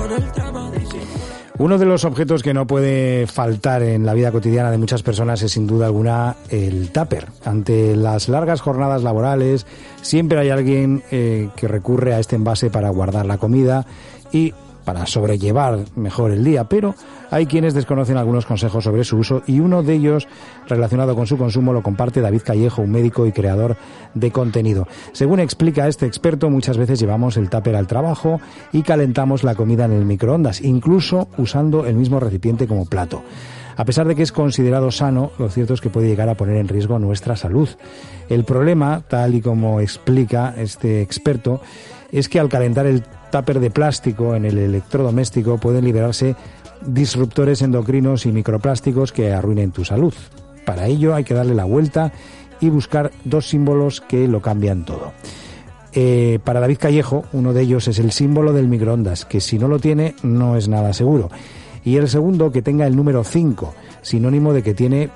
Uno de los objetos que no puede faltar en la vida cotidiana de muchas personas es sin duda alguna el tupper. Ante las largas jornadas laborales siempre hay alguien que recurre a este envase para guardar la comida y para sobrellevar mejor el día, pero hay quienes desconocen algunos consejos sobre su uso y uno de ellos relacionado con su consumo lo comparte David Callejo, un médico y creador de contenido. Según explica este experto, muchas veces llevamos el tupper al trabajo y calentamos la comida en el microondas, incluso usando el mismo recipiente como plato. A pesar de que es considerado sano, lo cierto es que puede llegar a poner en riesgo nuestra salud. El problema, tal y como explica este experto, es que al calentar el tupper de plástico en el electrodoméstico pueden liberarse disruptores endocrinos y microplásticos que arruinen tu salud. Para ello hay que darle la vuelta y buscar dos símbolos que lo cambian todo. Para David Callejo, uno de ellos es el símbolo del microondas, que si no lo tiene no es nada seguro. Y el segundo, que tenga el número 5, sinónimo de que tiene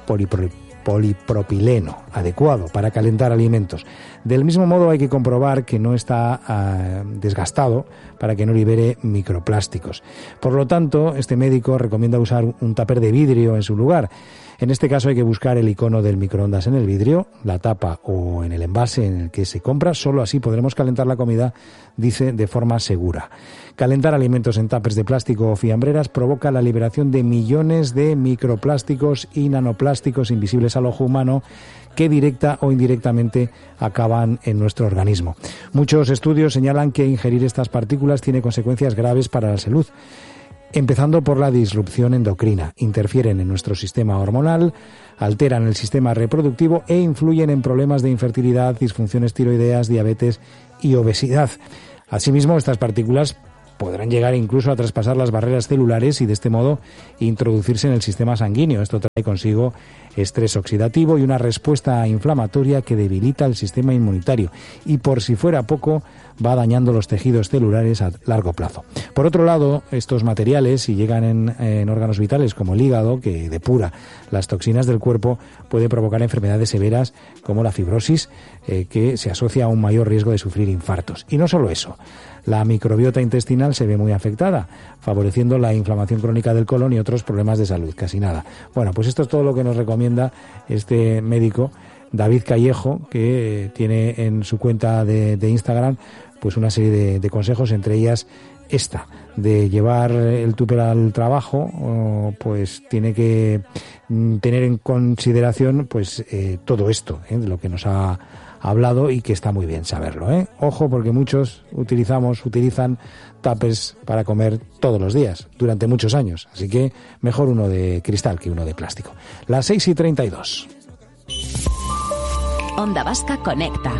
polipropileno, adecuado para calentar alimentos. Del mismo modo hay que comprobar que no está desgastado para que no libere microplásticos. Por lo tanto, este médico recomienda usar un tupper de vidrio en su lugar. En este caso hay que buscar el icono del microondas en el vidrio, la tapa o en el envase en el que se compra. Solo así podremos calentar la comida, dice, de forma segura. Calentar alimentos en tuppers de plástico o fiambreras provoca la liberación de millones de microplásticos y nanoplásticos invisibles al ojo humano que directa o indirectamente acaban en nuestro organismo. Muchos estudios señalan que ingerir estas partículas tiene consecuencias graves para la salud, empezando por la disrupción endocrina. Interfieren en nuestro sistema hormonal, alteran el sistema reproductivo e influyen en problemas de infertilidad, disfunciones tiroideas, diabetes y obesidad. Asimismo, estas partículas podrán llegar incluso a traspasar las barreras celulares y de este modo introducirse en el sistema sanguíneo. Esto trae consigo estrés oxidativo y una respuesta inflamatoria que debilita el sistema inmunitario y, por si fuera poco, va dañando los tejidos celulares a largo plazo. Por otro lado, estos materiales, si llegan en órganos vitales como el hígado, que depura las toxinas del cuerpo, puede provocar enfermedades severas como la fibrosis, que se asocia a un mayor riesgo de sufrir infartos. Y no solo eso, la microbiota intestinal se ve muy afectada, favoreciendo la inflamación crónica del colon y otros problemas de salud, casi nada. Bueno, pues esto es todo lo que nos recomienda este médico, David Callejo, que tiene en su cuenta de Instagram pues una serie de consejos, entre ellas esta, de llevar el tupper al trabajo, pues tiene que tener en consideración pues todo esto, de lo que nos ha hablado y que está muy bien saberlo, ¿eh? Ojo, porque muchos utilizan tuppers para comer todos los días, durante muchos años, así que mejor uno de cristal que uno de plástico. Las 6:32. Onda Vasca Conecta.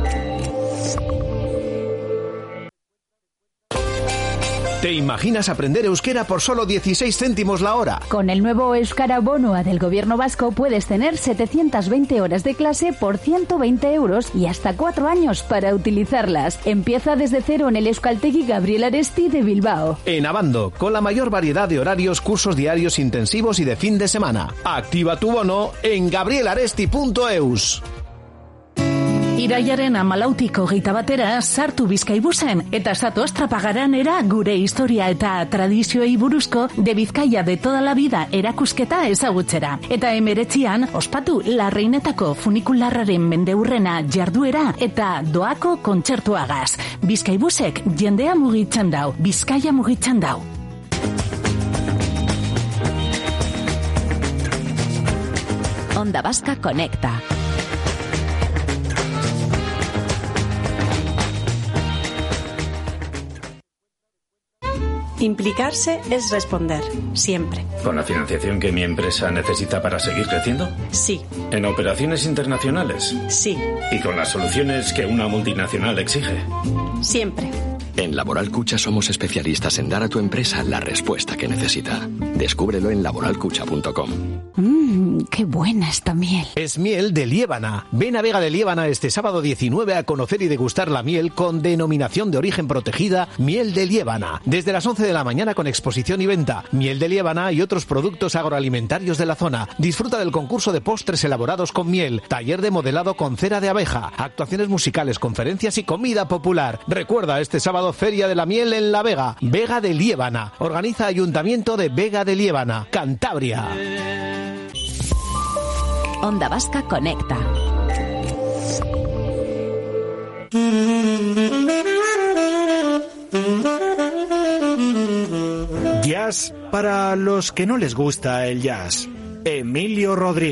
¿Te imaginas aprender euskera por solo 16 céntimos la hora? Con el nuevo Euskara Bonoa del Gobierno vasco puedes tener 720 horas de clase por 120 euros y hasta 4 años para utilizarlas. Empieza desde cero en el Euskaltegi Gabriel Aresti de Bilbao. En Abando, con la mayor variedad de horarios, cursos diarios intensivos y de fin de semana. Activa tu bono en gabrielaresti.eus. Irailaren 14 batera sartu Bizkaibusen eta zatoz Trapagaranera gure historia eta tradizioei buruzko de Bizkaia de toda la vida erakusketa ezagutzera. Eta 19an ospatu Larreinetako funikularraren mendeurrena jarduera eta doako kontzertuagaz. Bizkaibusek jendea mugitzen dau, Bizkaia mugitzen dau. Onda Vasca Conecta. Implicarse es responder, siempre. ¿Con la financiación que mi empresa necesita para seguir creciendo? Sí. ¿En operaciones internacionales? Sí. ¿Y con las soluciones que una multinacional exige? Siempre. En Laboral Cucha somos especialistas en dar a tu empresa la respuesta que necesita. Descúbrelo en laboralcucha.com. ¡Qué buena esta miel! Es miel de Liébana. Ven a Vega de Liébana este sábado 19 a conocer y degustar la miel con denominación de origen protegida Miel de Liébana. Desde las 11 de la mañana con exposición y venta. Miel de Liébana y otros productos agroalimentarios de la zona. Disfruta del concurso de postres elaborados con miel, taller de modelado con cera de abeja, actuaciones musicales, conferencias y comida popular. Recuerda, este sábado aniversario Feria de la Miel en La Vega. Vega de Liébana. Organiza Ayuntamiento de Vega de Liébana, Cantabria. Onda Vasca Conecta. Jazz para los que no les gusta el jazz. Emilio Rodríguez.